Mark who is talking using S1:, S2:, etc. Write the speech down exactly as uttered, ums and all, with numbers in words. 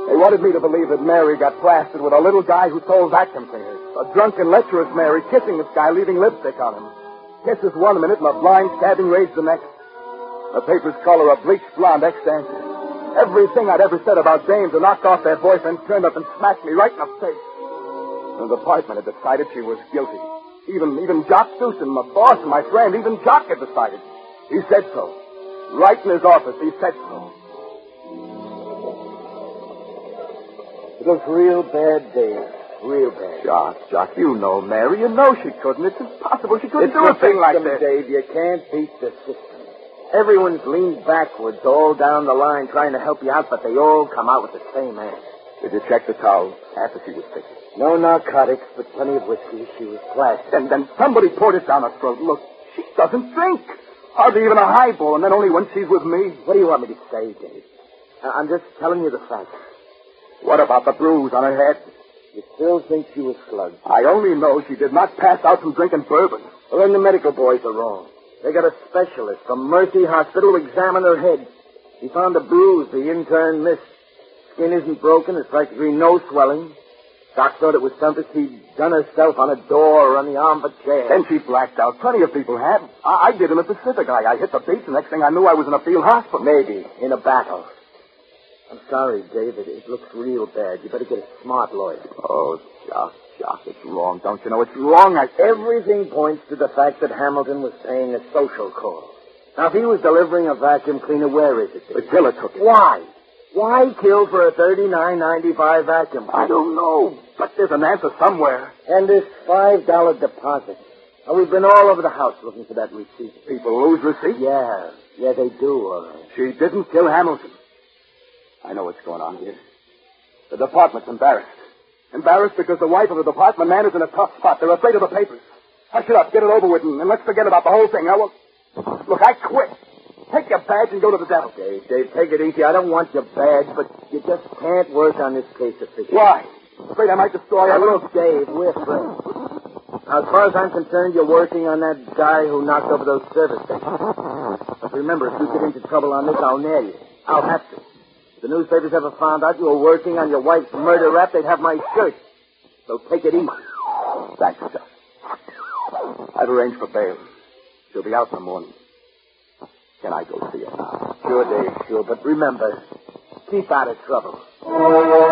S1: They wanted me to believe that Mary got blasted with a little guy who sold vacuum cleaners. A drunken, lecherous Mary kissing this guy, leaving lipstick on him. Kisses one minute and a blind stabbing rage the next. The papers call her a bleached blonde ex-dancer. Everything I'd ever said about dames who knocked off their boyfriend turned up and smacked me right in the face. The department had decided she was guilty. Even even Jock Doosan, my boss and my friend, even Jock had decided. He said so. Right in his office, he said so.
S2: It was real bad, Dave. Real bad.
S1: Jock, Jock, you know Mary. You know she couldn't. It's impossible. She couldn't
S2: it's
S1: do a thing like
S2: system,
S1: this.
S2: Dave. You can't beat the system. Everyone's leaned backwards all down the line trying to help you out, but they all come out with the same answer.
S1: Did you check the towel after she was sick?
S2: No narcotics, but plenty of whiskey. She was plastic.
S1: And then somebody poured it down her throat. Look, she doesn't drink. Hardly even a highball, and then only when she's with me.
S2: What do you want me to say, Dave? I'm just telling you the facts.
S1: What about the bruise on her head?
S2: You still think she was slugged?
S1: I only know she did not pass out from drinking bourbon.
S2: Well, then the medical boys are wrong. They got a specialist from Mercy Hospital to examine her head. He found a bruise the intern missed. Skin isn't broken. There's practically no swelling. Doc thought it was something she'd done herself on a door or on the arm of a chair.
S1: Then she blacked out. Plenty of people have. I, I did in the Pacific. I, I hit the beach, and next thing I knew, I was in a field hospital.
S2: Maybe. In a battle. I'm sorry, David. It looks real bad. You better get a smart lawyer.
S1: Oh, Jock, Jock, it's wrong. Don't you know it's wrong? I...
S2: Everything points to the fact that Hamilton was paying a social call. Now, if he was delivering a vacuum cleaner, where is it?
S1: The killer took it.
S2: Why? Why kill for a thirty-nine ninety-five vacuum?
S1: I don't know. But there's an answer somewhere.
S2: And this five dollar deposit. Now, we've been all over the house looking for that receipt.
S1: People lose receipts?
S2: Yeah. Yeah, they do, all right.
S1: She didn't kill Hamilton. I know what's going on here. The department's embarrassed. Embarrassed because the wife of the department man is in a tough spot. They're afraid of the papers. Hush it up. Get it over with, and, and let's forget about the whole thing. Now, well, look, I quit. Take your badge and go to the devil.
S2: Dave, Dave, take it easy. I don't want your badge, but you just can't work on this case officially.
S1: Why? Afraid I might destroy
S2: Now,
S1: everything?
S2: look, Dave, we're friends. Now, as far as I'm concerned, you're working on that guy who knocked over those service stations. But remember, if you get into trouble on this, I'll nail you. I'll have to. If the newspapers ever found out you were working on your wife's murder rap, they'd have my shirt. So take it easy.
S1: Thanks, Chuck. I've arranged for bail. She'll be out in the morning. Can I go see her now?
S2: Sure, Dave, sure. But remember, keep out of trouble.